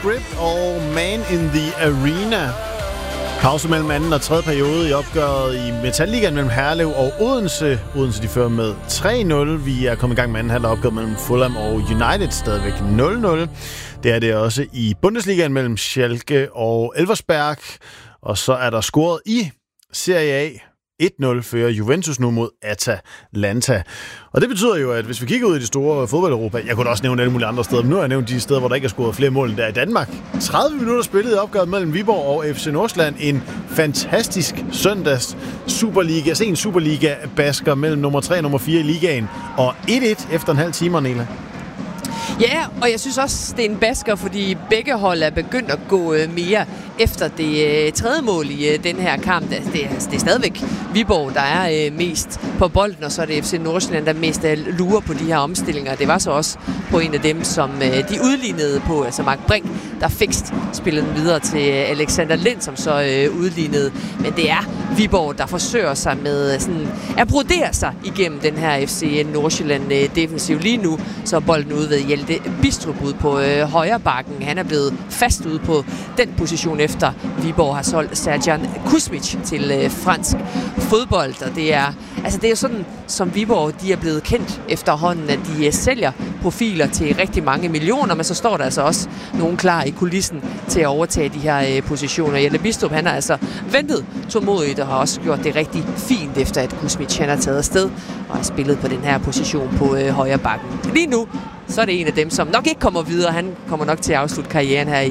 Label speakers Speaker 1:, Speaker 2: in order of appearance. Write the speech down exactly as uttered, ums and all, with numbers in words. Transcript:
Speaker 1: Grip og Man in the Arena. Pause mellem anden og tredje periode i opgøret i Metalligaen mellem Herlev og Odense. Odense de fører med tre nul. Vi er kommet i gang med anden halvleg opgør mellem Fulham og United, stadigvæk nul nul. Det er det også i Bundesligaen mellem Schalke og Elversberg. Og så er der scoret i Serie A. et nul fører Juventus nu mod Atalanta. Og det betyder jo, at hvis vi kigger ud i de store fodbold-Europa, jeg kunne da også nævne alle mulige andre steder, men nu har jeg nævnt de steder, hvor der ikke er scoret flere mål end der i Danmark. tredive minutter spillet i opgøret mellem Viborg og F C Nordsjælland. En fantastisk søndags Superliga, sen Superliga-basker mellem nummer tre og nummer fire i ligaen. Og et et efter en halv time, Nela.
Speaker 2: Ja, og jeg synes også, det er en basker, fordi begge hold er begyndt at gå mere efter det tredje mål i den her kamp. Det er, det er stadigvæk Viborg, der er mest på bolden, og så er det F C Nordsjælland, der mest lurer på de her omstillinger. Det var så også på en af dem, som de udlignede på, altså Mark Brink, der fikst spillede den videre til Alexander Lind, som så udlignede. Men det er Viborg, der forsøger sig med sådan, at brodere sig igennem den her F C Nordsjælland defensiv. Lige nu så er bolden ude ved Hjelte Bistrup ude på øh, højre bakken. Han er blevet fast ude på den position, efter Viborg har solgt Serjan Kuzmic til øh, fransk fodbold. Og det er, altså det er sådan, som Viborg de er blevet kendt efterhånden, at de øh, sælger profiler til rigtig mange millioner, men så står der altså også nogen klar i kulissen til at overtage de her øh, positioner. Hjelte Bistrup, han har altså ventet tålmodigt og har også gjort det rigtig fint, efter at Kuzmic han har taget afsted og har spillet på den her position på øh, højre bakken. Lige nu så er det en af dem, som nok ikke kommer videre. Han kommer nok til at afslutte karrieren her i